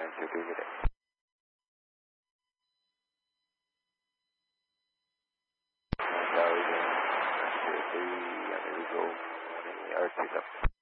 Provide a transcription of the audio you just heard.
chiều kia như đấy. Rồi, chiều đi, ăn đi go, earth pickup.